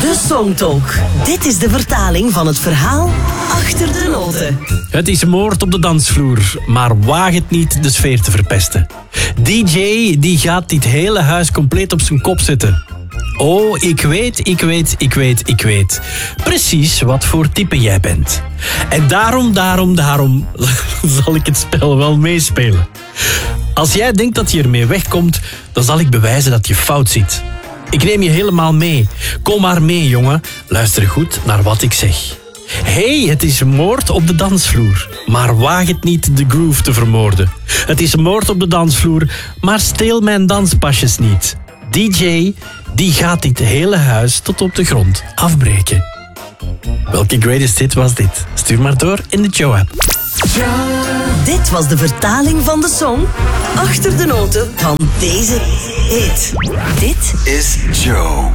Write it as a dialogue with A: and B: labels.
A: De Songtalk. Dit is de vertaling van het verhaal achter de noten.
B: Het is moord op de dansvloer, maar waag het niet de sfeer te verpesten. DJ die gaat dit hele huis compleet op zijn kop zetten. Oh, ik weet. Precies wat voor type jij bent. En daarom zal ik het spel wel meespelen. Als jij denkt dat je ermee wegkomt, dan zal ik bewijzen dat je fout zit. Ik neem je helemaal mee. Kom maar mee, jongen. Luister goed naar wat ik zeg. Hey, het is moord op de dansvloer, maar waag het niet de groove te vermoorden. Het is moord op de dansvloer, maar steel mijn danspasjes niet. DJ, die gaat dit hele huis tot op de grond afbreken. Welke greatest hit was dit? Stuur maar door in de Joe-app.
A: Dit was de vertaling van de song achter de noten van deze hit. Dit
C: is Joe.